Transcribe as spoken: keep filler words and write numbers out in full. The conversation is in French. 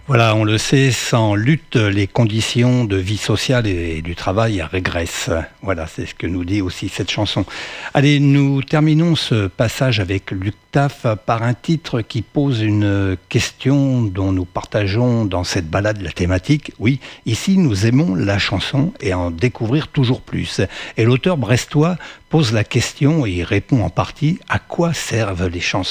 Voilà, on le sait, sans lutte, les conditions de vie sociale et du travail régressent. Voilà, c'est ce que nous dit aussi cette chanson. Allez, nous terminons ce passage avec Luc Taff par un titre qui pose une question dont nous partageons dans cette balade la thématique. Oui, ici nous aimons la chanson et en découvrir toujours plus. Et l'auteur brestois pose la question et y répond en partie: à quoi servent les chansons ?